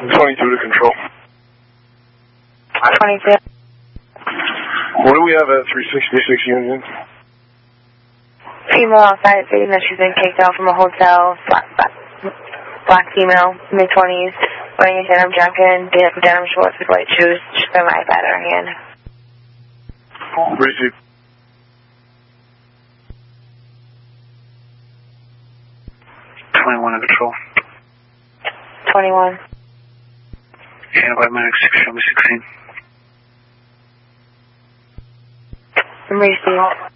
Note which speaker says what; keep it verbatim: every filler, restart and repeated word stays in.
Speaker 1: twenty-two to control.
Speaker 2: twenty-two.
Speaker 1: What do we have at three sixty-six Union?
Speaker 2: Female outside stating that she's been kicked out from a hotel. Black, black, black female, mid-twenties, wearing a denim jacket, denim shorts with white shoes. She's got an iPad in her hand.
Speaker 1: Receive.
Speaker 3: twenty-one to control.
Speaker 2: twenty-one.
Speaker 3: Yeah, by medic six, show me sixteen.
Speaker 2: Received.